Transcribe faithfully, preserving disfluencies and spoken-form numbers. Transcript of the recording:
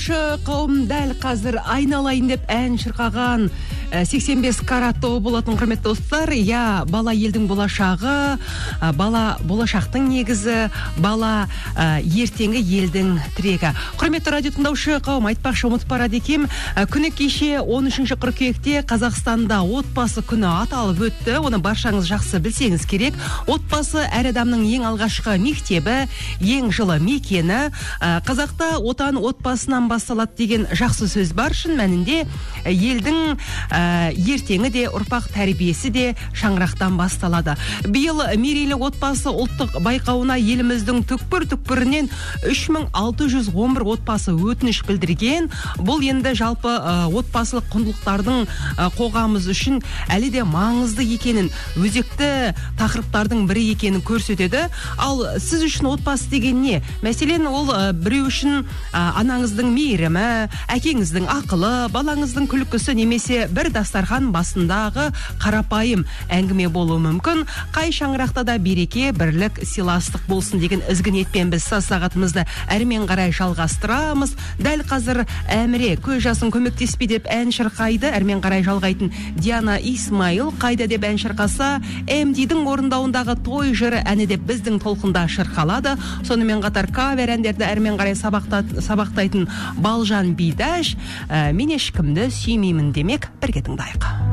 Қауым дәл қазір айналайын деп ән шырқаған сексен бес каратты болатын құрметті достар. Я, бала елдің болашағы, бала болашақтың негізі, бала ертеңгі елдің тірегі. Құрметті радио тыңдаушы қауым, айтпақшы ұмытып барады екем. Күні кеше он үшінші қыркүйекте Қазақстанда отбасы күні аталып өтті. Оны баршаңыз жақсы білсеңіз керек. Отбасы әр адамның ең алғашқы мектебі, ең жылы мекені. Қазақта отан отбасынан басталады деген жақсы сөз бар. Шын мәнінде елдің ә, ертеңі де, ұрпақ тәрбиесі де шаңырақтан басталады. Биыл мерейлі отбасы ұлттық байқауына еліміздің түкпір-түкпірінен үш мың алты жүз он бір отбасы өтініш білдірген. Бұл енді жалпы ә, отбасылық құндылықтардың ә, қоғамымыз үшін әлі де маңызды екенін, өзекті тақырыптардың бірі екенін көрсетеді. Ал сіз үшін отбасы деген не? Мәселен, ол ә, біреу үшін ә, анаңыздың мейірімі, әкеңіздің ақылы, балаңыздың күлкісі немесе бір дастархан басындағы қарапайым әңгіме болуы мүмкін. Қай шаңырақта да береке, бірлік, сыйластық болсын деген ізгі ниетпен біз сағатымызды әрмен қарай жалғастырамыз. Дәл қазір Әміре көз жасын көмектеспей деп ән шырқайды. Әрмен қарай жалғайтын Диана Исмаил қайда деп ән шырқаса, эм дидің орындауындағы той жыры әні деп біздің толқында шырқалады. Сонымен қатар кавер әндерді әрмен қарай сабақтайтын Балжан Бидаш, ә, мен ешкімді сүймеймін демек, бірге тыңдайық.